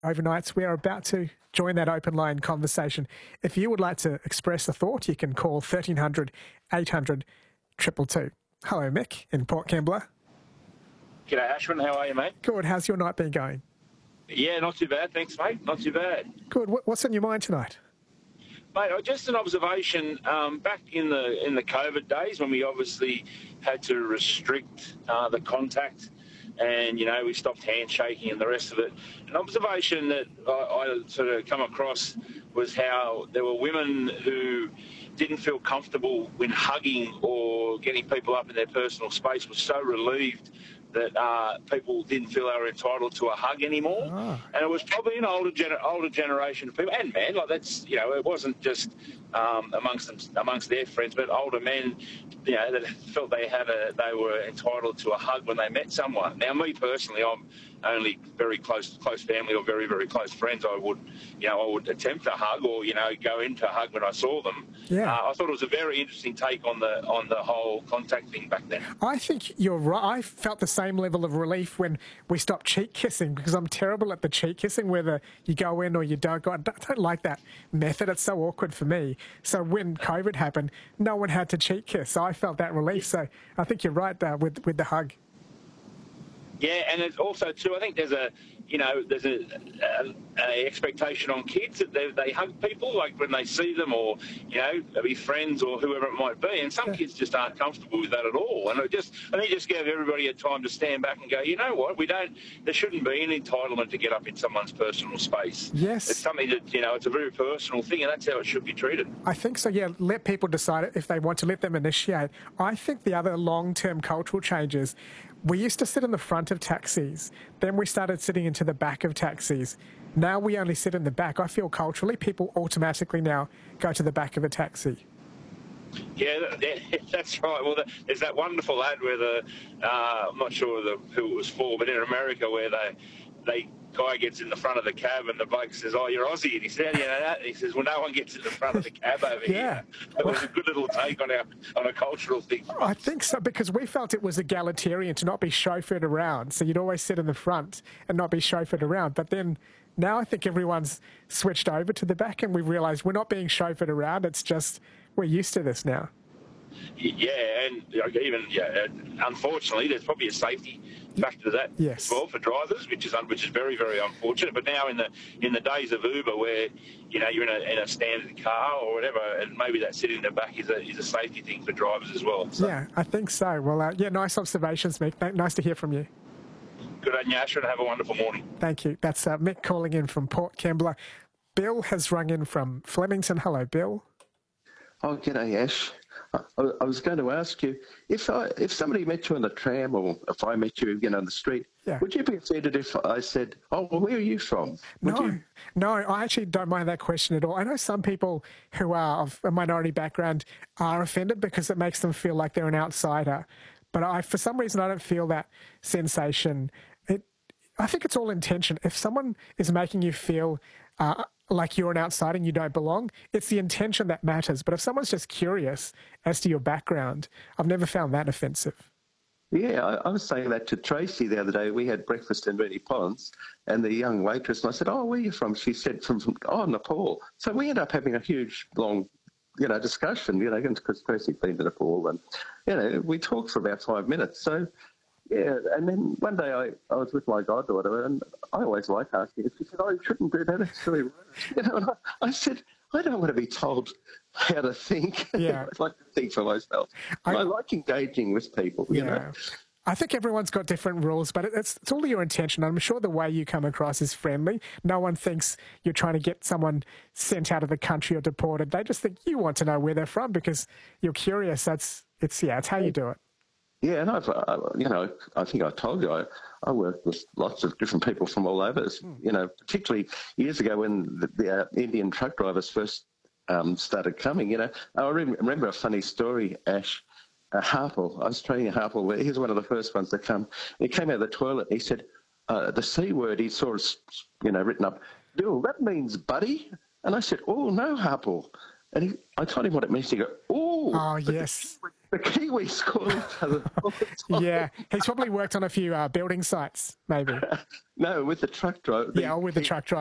overnights. We are about to join that open line conversation. If you would like to express a thought, you can call 1300 800 222. Hello, Mick in Port Kembla. G'day, Ashwin. How are you, mate? Good. How's your night been going? Yeah, not too bad. Thanks, mate. Not too bad. Good. What's on your mind tonight? Mate, just an observation. Back in the COVID days when we obviously had to restrict the contact and, we stopped handshaking and the rest of it. An observation that I sort of come across was how there were women who didn't feel comfortable when hugging or getting people up in their personal space, was so relieved that people didn't feel they were entitled to a hug anymore. And it was probably an older generation of people, and men, like that's, it wasn't just amongst their friends, but older men, that felt they were entitled to a hug when they met someone. Now, me personally, I'm only very close family or very, very close friends. I would attempt a hug or, go into a hug when I saw them. Yeah. I thought it was a very interesting take on the whole contact thing back then. I think you're right. I felt the same level of relief when we stopped cheek kissing, because I'm terrible at the cheek kissing, whether you go in or you don't go. I don't like that method. It's so awkward for me. So when COVID happened, no one had to cheek kiss. So I felt that relief. So I think you're right with the hug. Yeah, and it's also too, I think there's a expectation on kids that they hug people like when they see them, or be friends or whoever it might be. And some kids just aren't comfortable with that at all. And I think just give everybody a time to stand back and go, you know what, there shouldn't be an entitlement to get up in someone's personal space. Yes, it's something that it's a very personal thing, and that's how it should be treated. I think so. Yeah, let people decide if they want to. Let them initiate. I think the other long-term cultural changes. We used to sit in the front of taxis. Then we started sitting into the back of taxis. Now we only sit in the back. I feel culturally people automatically now go to the back of a taxi. Yeah, that's right. Well, there's that wonderful ad where I'm not sure who it was for, but in America where the guy gets in the front of the cab and the bloke says, "Oh, you're Aussie," and he said, that. He says, "Well, no one gets in the front of the cab over here." It was a good little take on a cultural thing. I think so, because we felt it was egalitarian to not be chauffeured around. So you'd always sit in the front and not be chauffeured around. But then now I think everyone's switched over to the back, and we've realised we're not being chauffeured around. It's just we're used to this now. Yeah, and unfortunately, there's probably a safety factor to that as well for drivers, which is very, very unfortunate. But now in the days of Uber, where you're in a standard car or whatever, and maybe that sitting in the back is a safety thing for drivers as well. So. Yeah, I think so. Well, nice observations, Mick. Nice to hear from you. Good on you, Asher, and have a wonderful morning. Thank you. That's Mick calling in from Port Kembla. Bill has rung in from Flemington. Hello, Bill. Oh, g'day, Ash. I was going to ask you, if somebody met you on the tram, or if I met you on the street, would you be offended if I said, "Oh, well, where are you from?" No, I actually don't mind that question at all. I know some people who are of a minority background are offended because it makes them feel like they're an outsider. But for some reason, I don't feel that sensation. I think it's all intention. If someone is making you feel like you're an outsider and you don't belong, it's the intention that matters. But if someone's just curious as to your background, I've never found that offensive. Yeah, I was saying that to Tracy the other day. We had breakfast in Reddy Ponds, and the young waitress, and I said, "Oh, where are you from?" She said, from Nepal. So we ended up having a huge, long, discussion, because Tracy'd been to Nepal, and, we talked for about 5 minutes. So, yeah, and then one day I was with my goddaughter, and I always like asking her. She said, "Oh, you shouldn't do that, it's really rude." And I said, "I don't want to be told how to think." Yeah. I like to think for myself. I like engaging with people, you know. I think everyone's got different rules, but it's all your intention. I'm sure the way you come across is friendly. No one thinks you're trying to get someone sent out of the country or deported. They just think you want to know where they're from because you're curious. It's how you do it. Yeah, and I think I told you, I worked with lots of different people from all over, particularly years ago when the Indian truck drivers first started coming, I remember a funny story, Ash. Harpel, I was training Harpel. He was one of the first ones to come. He came out of the toilet and he said, the C word, he saw us, written up, "Bill, that means buddy." And I said, "Oh, no, Harpel." And I told him what it means. He go, "Oh, yes. The Kiwis call each other all the time. Yeah, he's probably worked on a few building sites, maybe. No, with the truck driver. Yeah, or with the truck driver.